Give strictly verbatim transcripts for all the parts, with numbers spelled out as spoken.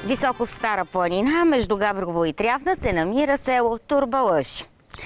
Високо в Стара планина, между Габрово и Трявна, се намира село Турбалъши.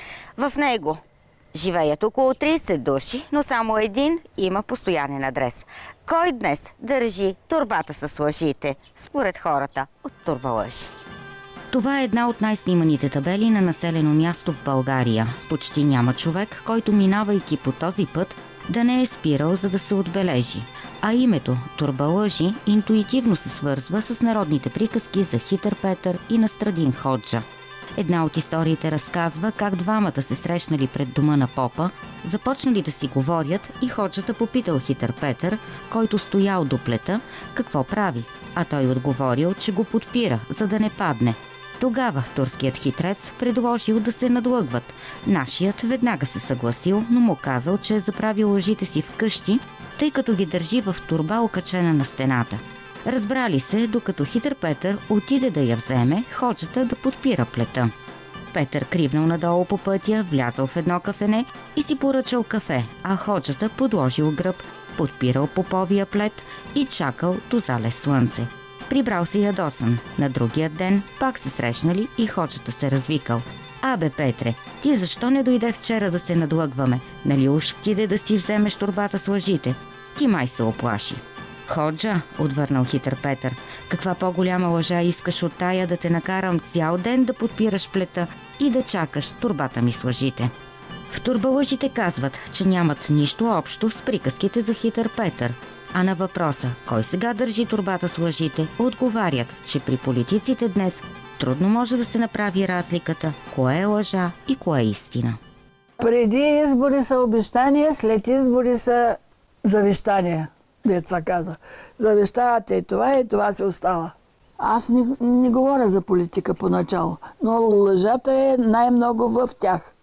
В него живеят около трийсет души, но само един има постоянен адрес. Кой днес държи торбата с лъжите, според хората от Турбалъши? Това е една от най-сниманите табели на населено място в България. Почти няма човек, който, минавайки по този път, да не е спирал, за да се отбележи. А името Турбалъжи интуитивно се свързва с народните приказки за Хитър Петър и Настрадин Ходжа. Една от историите разказва как двамата се срещнали пред дома на попа, започнали да си говорят и Ходжата попитал Хитър Петър, който стоял до плета, какво прави, а той отговорил, че го подпира, за да не падне. Тогава турският хитрец предложил да се надлъгват. Нашият веднага се съгласил, но му казал, че е заправил лъжите си вкъщи, тъй като ги държи в торба, окачена на стената. Разбрали се, докато Хитър Петър отиде да я вземе, Ходжата да подпира плета. Петър кривнал надолу по пътя, влязал в едно кафене и си поръчал кафе, а Ходжата подложил гръб, подпирал поповия плет и чакал до залез слънце. Прибрал се ядосан. На другия ден пак се срещнали и Ходжата се развикал. Абе, Петре, ти защо не дойде вчера да се надлъгваме? Нали уж отиде да си вземеш торбата с лъжите? Ти май се оплаши. Ходжа, отвърнал Хитър Петър, каква по-голяма лъжа искаш от тая да те накарам цял ден да подпираш плета и да чакаш торбата ми с лъжите? В Турбалъжите казват, че нямат нищо общо с приказките за Хитър Петър. А на въпроса, кой сега държи торбата с лъжите, отговарят, че при политиците днес трудно може да се направи разликата, кое е лъжа и кое е истина. Преди избори са обещания, след избори са завещания, деца казва. Завещавате и това, и това се остава. Аз не, не говоря за политика поначало, но лъжата е най-много в тях.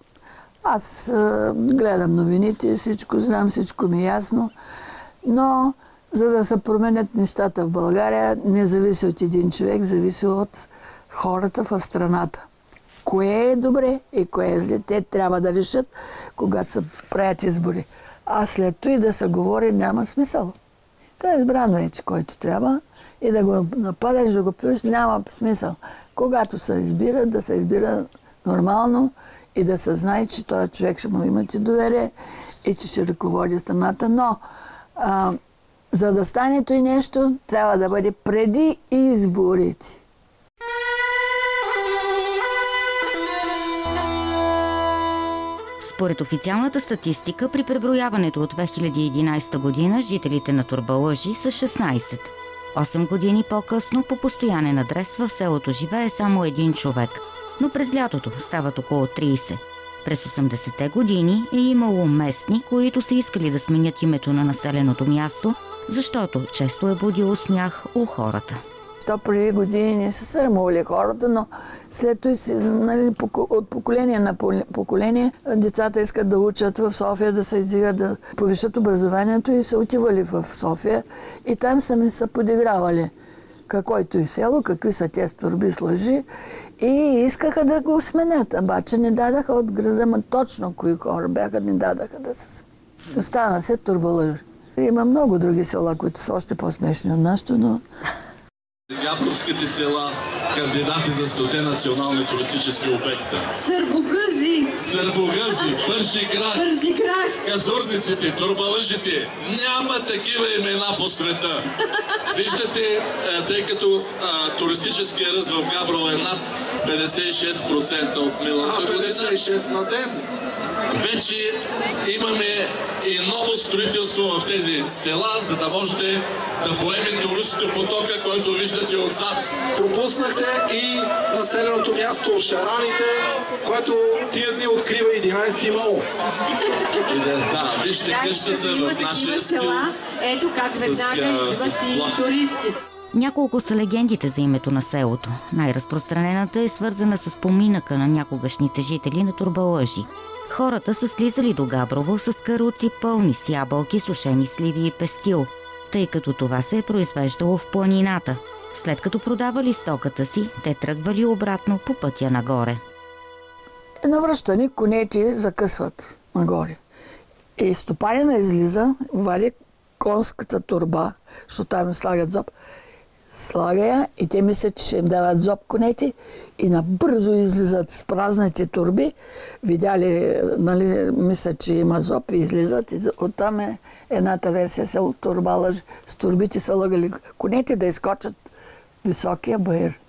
Аз е, гледам новините, всичко знам, всичко ми е ясно, но за да се променят нещата в България, не зависи от един човек, зависи от хората в страната. Кое е добре и кое е зле, те трябва да решат, когато се правят избори. А след това и да се говори, няма смисъл. Това е избрано вече, който трябва, и да го нападаш, да го плюш, няма смисъл. Когато се избира, да се избира нормално и да се знае, че този човек ще му имате доверие и че ще ръководи страната. Но а, за да стане той нещо, трябва да бъде преди изборите. Според официалната статистика, при преброяването от две хиляди и единадесета година жителите на Турбалъжи са шестнадесет. Осем години по-късно по постоянен адрес в селото живее само един човек, но през лятото стават около тридесет. През осемдесетте години е имало местни, които са искали да сменят името на населеното място, защото често е будило смях у хората. То преди години не са срамували хората, но след това, нали, от поколение на поколение, децата искат да учат в София, да се издигат, да повишат образованието и са отивали в София и там са ми са подигравали каквото и село, какви са те торби с лъжи и искаха да го сменят, обаче не дадаха от града, ма точно кои хора бяха, не дадаха да се сменят. Остана се Турбалъжи. Има много други села, които са още по-смешни от нашето, но... Габровските села, кандидати за стоте национални туристически обекта. Сърбогъзи! Сърбогъзи, Пържи град, Пържи град, Казурниците, Турбалъжите. Няма такива имена по света. Виждате, тъй като а, туристическия ръст в Габрово е над петдесет и шест процента от миналата година. петдесет и шест на ден. Вече имаме и ново строителство в тези села, за да можете да поеме туристопотока, който виждате отзад. Пропуснахте и населеното място Шараните, което тия дни открива единадесети мол. Да, вижте къщата в нашия стил. Ето как веднага идват и туристи. Няколко са легендите за името на селото. Най-разпространената е свързана с поминъка на някогашните жители на Турбалъжи. Хората са слизали до Габрово с каруци пълни с ябълки, сушени сливи и пестил, тъй като това се е произвеждало в планината. След като продавали стоката си, те тръгвали обратно по пътя нагоре. Навръщани конете закъсват нагоре. И стопанина излиза, вади конската турба, защото там им слагат зоб, Слага я и те мислят, че ще им дават зоб конете и набързо излизат с празните турби. Видяли, нали, мислят, че има зоб и излизат. И оттам е едната версия село Турба лъжи. С турбите са лъгали конете да изкочат високия баир.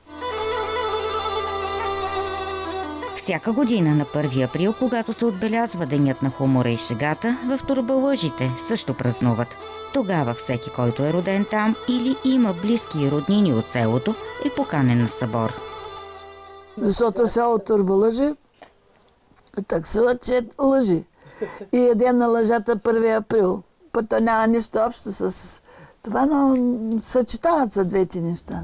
Всяка година на първи април, когато се отбелязва Денят на хумора и шегата, в Турбалъжите също празнуват. Тогава всеки, който е роден там или има близки и роднини от селото, е поканен на събор. Защото село Турбалъжи таксува, че е лъжи. И е ден на лъжата първи април. Пъто няма нищо общо с това, но съчетават за двете неща.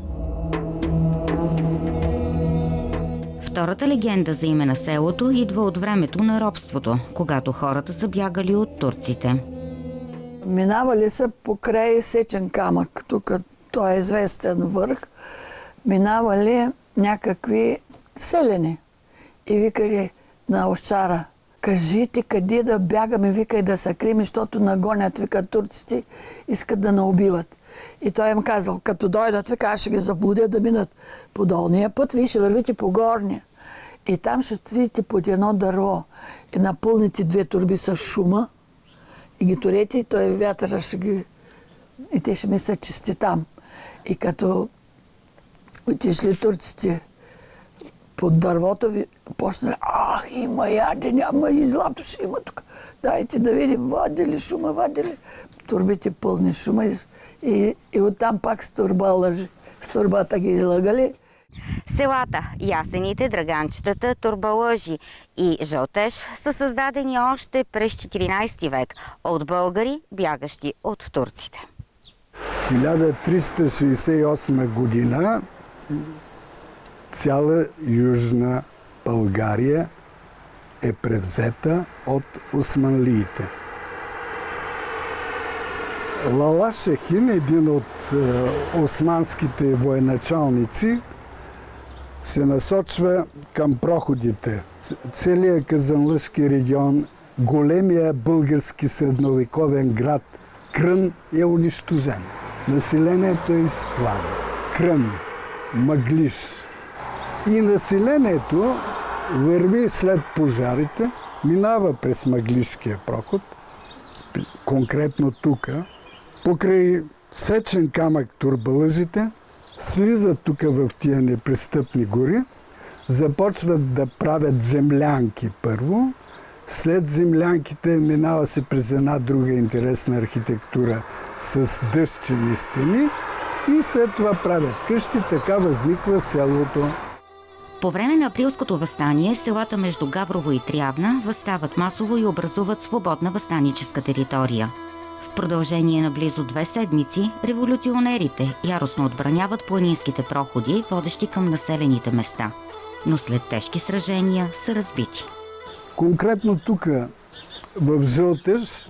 Втората легенда за име на селото идва от времето на робството, когато хората са бягали от турците. Минавали са покрай Сечен камък, тук той е известен върх. Минавали някакви селени и викали на овчара: кажите къде да бягаме, викай да се крием, защото нагонят, викат турците, искат да наубиват. И той им казал: като дойдат, вика, аз ще ги заблудя да минат по долния път, вие ще вървите по горния. И там ще отидете под едно дърво и напълните две турби с шума и ги турете, и той вятъра ще ги... И те ще мислят, че сте там. И като отишли турците под дървото, ви почнали: ах, има яде, няма и злато ще има тук. Дайте да видим, вадили шума, вадили. Турбите пълни шума и, и, и оттам пак с турба лъжи. С турбата ги излагали. Селата Ясените, Драганчетата, Турбалъжи и Жълтеж са създадени още през четиринайсети век от българи, бягащи от турците. хиляда триста шейсет и осма година цяла Южна България е превзета от османлиите. Лала Шехин, един от е, османските военачалници, се насочва към проходите. Целият Казанлъшки регион, големия български средновековен град Крън е унищожен. Населението е изклано. Крън, Мъглиж. И населението върви след пожарите, минава през Мъглишкия проход, конкретно тук, покрай Сечен камък Турбалъжите, слизат тук в тия непристъпни гори, започват да правят землянки първо, след землянките минава се през една друга интересна архитектура с дъщени стени и след това правят къщи, така възниква селото. По време на априлското въстание, селата между Габрово и Трявна възстават масово и образуват свободна въстаническа територия. В продължение на близо две седмици, революционерите яростно отбраняват планинските проходи, водещи към населените места. Но след тежки сражения са разбити. Конкретно тук, в Жълтеж,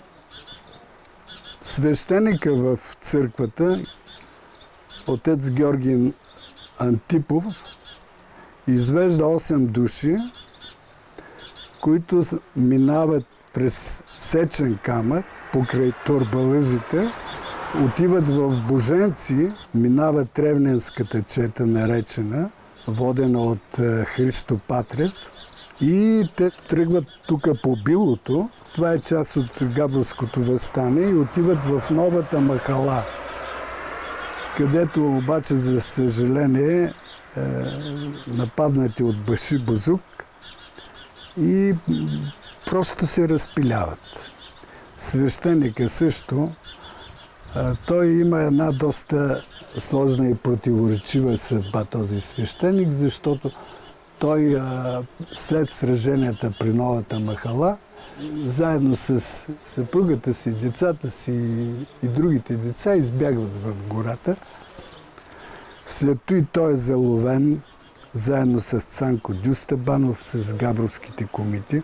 свещеника в църквата, отец Георги Антипов, извежда осем души, които минават през Сечен камък, покрай Турбалъжите, отиват в Боженци, минават Тревненската чета, наречена, водена от Христо Патрев, и те тръгват тук по Билото. Това е част от Габровското въстание и отиват в новата махала, където обаче, за съжаление, е, нападнати от Баши Бузук и просто се разпиляват. Свещеника също, а, той има една доста сложна и противоречива съдба, този свещеник, защото той а, след сраженията при новата махала, заедно с съпругата си, децата си и другите деца избягват в гората. След това той е заловен заедно с Цанко Дюстабанов, с габровските комити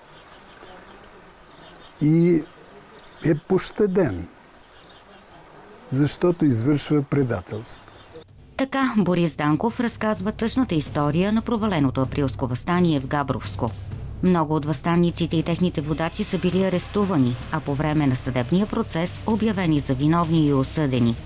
и е пощаден, защото извършва предателство. Така Борис Данков разказва тъжната история на проваленото априлско въстание в Габровско. Много от въстанниците и техните водачи са били арестувани, а по време на съдебния процес обявени за виновни и осъдени.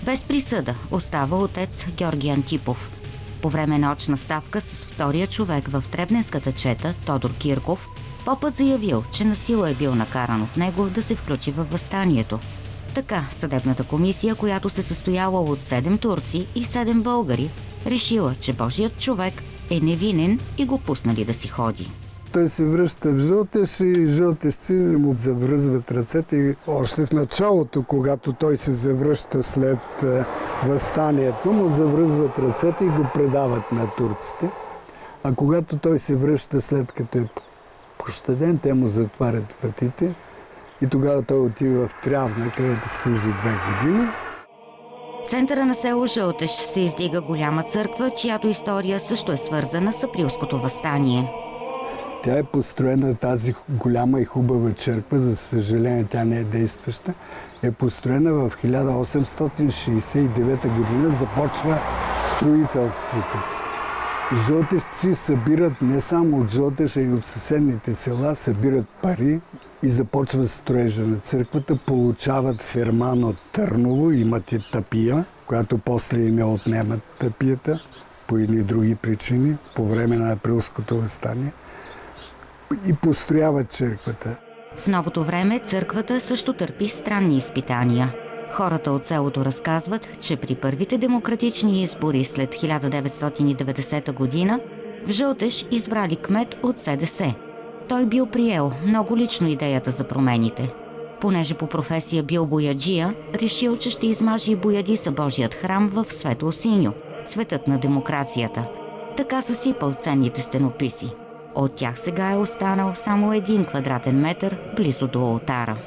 Без присъда остава отец Георги Антипов. По време на очна ставка с втория човек в Требненската чета, Тодор Кирков, попът заявил, че насила е бил накаран от него да се включи във въстанието. Така съдебната комисия, която се състояла от седем турци и седем българи, решила, че Божият човек е невинен и го пуснали да си ходи. Той се връща в Жълтеш и жълтещци му завръзват ръцете. И още в началото, когато той се завръща след въстанието, му завръзват ръцете и го предават на турците. А когато той се връща след като е пощаден, те му затварят вратите и тогава той отива в Трявна, където служи две години. В центъра на село Жълтеш се издига голяма църква, чиято история също е свързана с Априлското въстание. Тя е построена, тази голяма и хубава черква, за съжаление тя не е действаща, е построена в хиляда осемстотин шейсет и девета година, започва строителството. Жълтещци събират не само от Жълтеш, а и от съседните села, събират пари и започва строежа на църквата, получават ферман от Търново, имат и тапия, която после им я отнемат тапията по едни други причини, по време на Априлското въстание, и построяват черквата. В новото време църквата също търпи странни изпитания. Хората от селото разказват, че при първите демократични избори след хиляда деветстотин и деветдесета година в Жълтеш избрали кмет от СДС. Той бил приел много лично идеята за промените. Понеже по професия бил бояджия, решил, че ще измажи и боядиса Божият храм в светло-синьо, цветът на демокрацията. Така съсипал ценните стенописи. От тях сега е останал само един квадратен метър близо до олтара.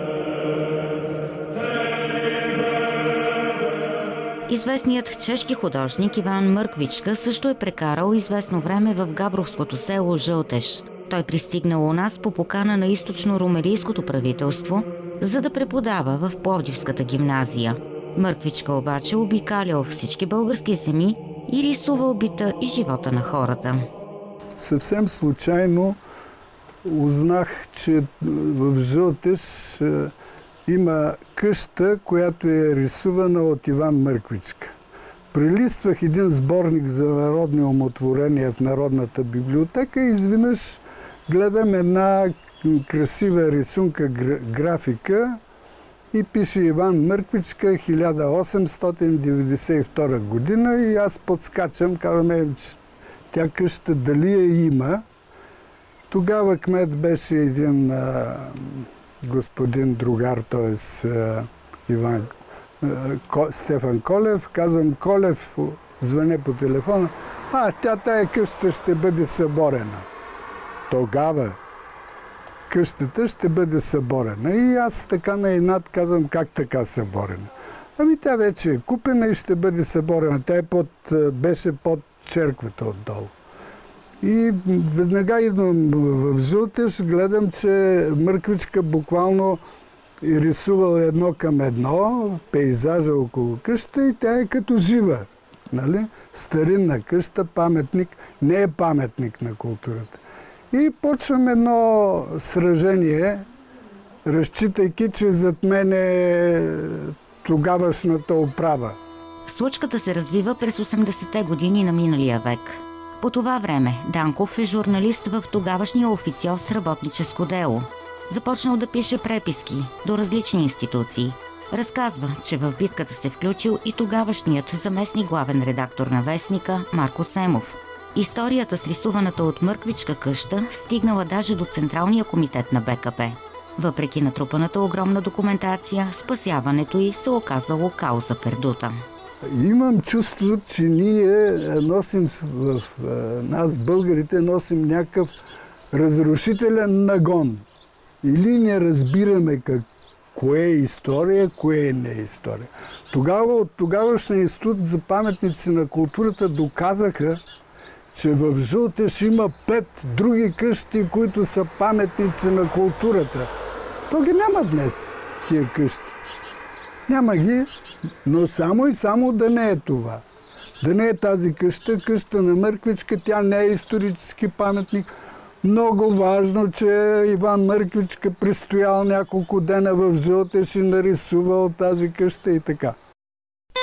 Известният чешки художник Иван Мърквичка също е прекарал известно време в габровското село Жълтеш. Той пристигнал у нас по покана на източно-румелийското правителство, за да преподава в Пловдивската гимназия. Мърквичка обаче обикалял всички български земи и рисувал бита и живота на хората. Съвсем случайно узнах, че в Жълтеш има къща, която е рисувана от Иван Мърквичка. Прилиствах един сборник за народни умотворения в Народната библиотека и изведнъж гледам една красива рисунка, графика и пише Иван Мърквичка, хиляда осемстотин деветдесет и втора година, и аз подскачам, казваме, че тя къща дали я има. Тогава кмет беше един а, господин другар, т.е. Иван а, Стефан Колев. Казвам, Колев звъне по телефона. А, тя тая къща ще бъде съборена. Тогава къщата ще бъде съборена. И аз така на инат казвам, как така съборена? Ами тя вече е купена и ще бъде съборена. Тя е под, беше под черквата отдолу. И веднага идвам в Жълтеш, гледам, че Мърквичка буквално е рисувал едно към едно, пейзажа около къща, и тя е като жива. Нали? Старинна къща, паметник, не е паметник на културата. И почвам едно сражение, разчитайки, че зад мен е тогавашната управа. Случката се развива през осемдесетте години на миналия век. По това време Данков е журналист в тогавашния официоз с работническо дело. Започнал да пише преписки до различни институции. Разказва, че в битката се включил и тогавашният заместник главен редактор на вестника Марко Семов. Историята с рисуваната от Мърквичка къща стигнала даже до Централния комитет на Бе Ка Пе. Въпреки натрупаната огромна документация, спасяването й се оказало кауза пердута. Имам чувство, че ние носим в нас, българите, носим някакъв разрушителен нагон. Или не разбираме как, кое е история, кое не е история. Тогава от тогавашния институт за паметници на културата доказаха, че в Жълтеш има пет други къщи, които са паметници на културата. То ги няма днес, тия къщи. Няма ги, но само и само да не е това. Да не е тази къща, къща на Мърквичка, тя не е исторически паметник. Много важно, че Иван Мърквичка престоял няколко дена в Жълтеш и нарисувал тази къща и така.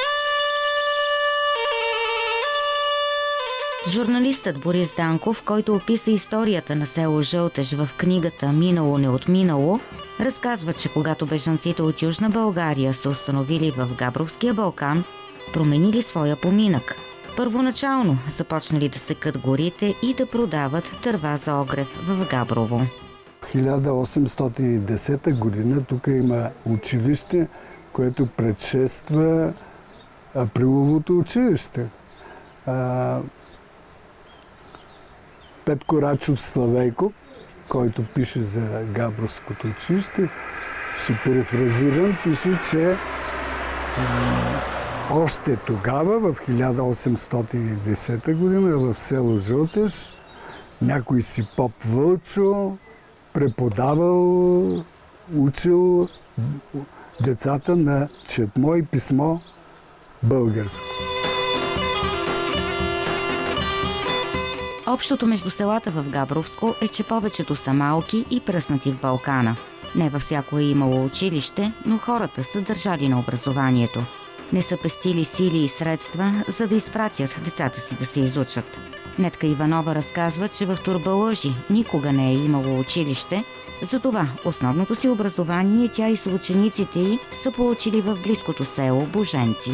Журналистът Борис Данков, който описа историята на село Жълтеш в книгата «Минало не отминало», разказва, че когато бежанците от Южна България се установили в Габровския Балкан, променили своя поминък. Първоначално започнали да секат горите и да продават дърва за огрев в Габрово. В хиляда осемстотин и десета година тук има училище, което предшества Априловото училище. Петко Рачов Славейков, който пише за Габровското училище, ще перефразирам, пише, че още тогава, в хиляда осемстотин и десета година, в село Жълтеш, някой си поп Вълчо преподавал, учил децата на четмо и писмо българско. Общото между селата в Габровско е, че повечето са малки и пръснати в Балкана. Не във всяко е имало училище, но хората са държали на образованието. Не са пестили сили и средства, за да изпратят децата си да се изучат. Нетка Иванова разказва, че в Турбалъжи никога не е имало училище, затова основното си образование тя и съучениците й са получили в близкото село Боженци.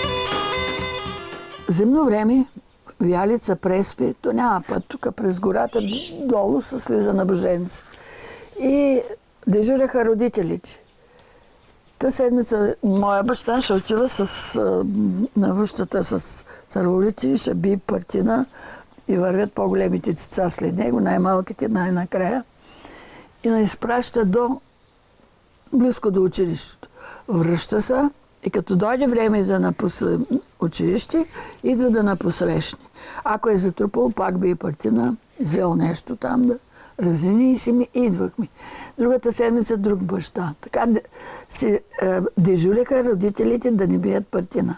Зимно време Вялица Преспи, то няма път, тук през гората долу се слиза на Боженци. И дежураха родителите. Та седмица моя баща ще отива с навъщата с царулици и ще би партина и вървят по-големите деца след него, най-малките най-накрая. И не изпраща до близко до училището. Връща се и като дойде време да напусне училище, идва да напосрещне. Ако е затрупал, пак би и партина, взел нещо там да разини и си ми идвахме. Другата седмица друг баща. Така си е, дежуриха родителите да не бият партина.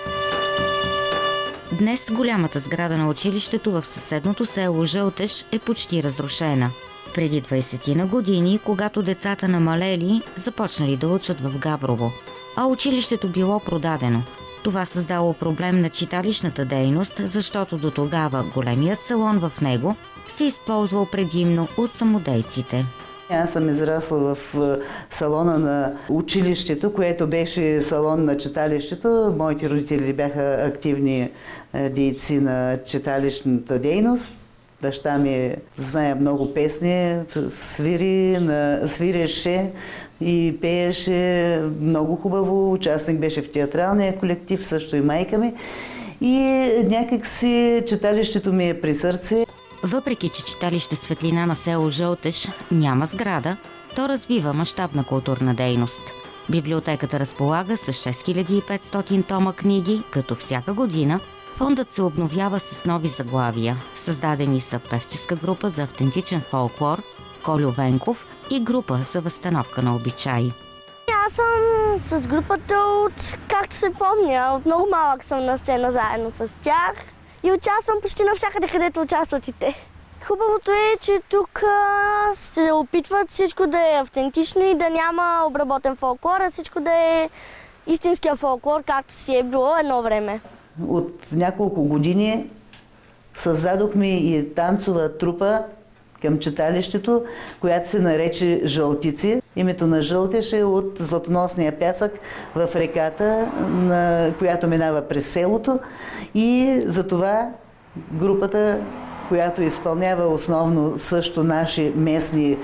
Днес голямата сграда на училището в съседното село Жълтеш е почти разрушена. Преди двайсетина години, когато децата намалели, започнали да учат в Габрово, а училището било продадено. Това създало проблем на читалищната дейност, защото до тогава големият салон в него се използвал предимно от самодейците. Аз съм израсла в салона на училището, което беше салон на читалището. Моите родители бяха активни дейци на читалищната дейност. Баща ми знае много песни, свири, свиреше и пееше много хубаво. Участник беше в театралния колектив, също и майка ми. И някак си читалището ми е при сърце. Въпреки че читалище Светлина на село Жълтеш няма сграда, то развива мащабна културна дейност. Библиотеката разполага с шест хиляди и петстотин тома книги, като всяка година фондът се обновява с нови заглавия. Създадени са певческа група за автентичен фолклор, Колю Венков и група за възстановка на обичаи. Аз съм с групата от, както се помня, от много малък съм на сцена заедно с тях и участвам почти навсякъде, където участват и те. Хубавото е, че тук се опитват всичко да е автентично и да няма обработен фолклор, а всичко да е истинския фолклор, както си е било едно време. От няколко години създадохме и танцова трупа към читалището, която се нарече Жълтици. Името на Жълтеш е от златоносния пясък в реката, на която минава през селото. И затова групата, която изпълнява основно също наши местни е,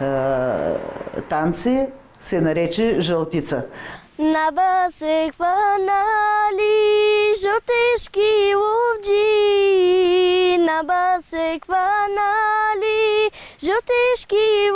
танци, се нарече Жълтица. Наба се хванали жълтешки ловджи, наба се хванали жълтешки